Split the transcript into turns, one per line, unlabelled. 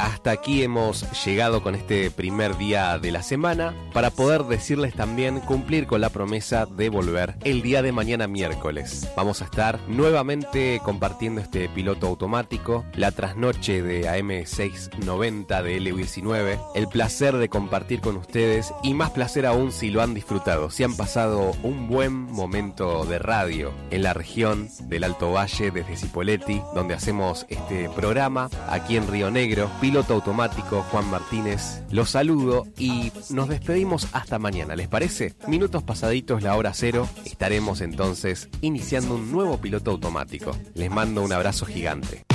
hasta aquí hemos llegado con este primer día de la semana para poder decirles también cumplir con la promesa de volver el día de mañana miércoles. Vamos a estar nuevamente compartiendo este piloto automático, la trasnoche de AM690 de LU19, el placer de compartir con ustedes y más placer aún si lo han disfrutado, si han pasado un buen momento de radio en la región del Alto Valle desde Cipolletti, donde hacemos este programa aquí en Río Negro. Piloto automático, Juan Martínez, los saludo y nos despedimos hasta mañana, ¿les parece? Minutos pasaditos la hora cero, estaremos entonces iniciando un nuevo piloto automático. Les mando un abrazo gigante.